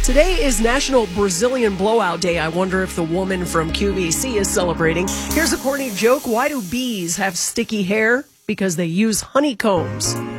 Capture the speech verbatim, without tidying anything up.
Today is National Brazilian Blowout Day. I wonder if the woman from Q V C is celebrating. Here's a corny joke. Why do bees have sticky hair? Because they use honeycombs.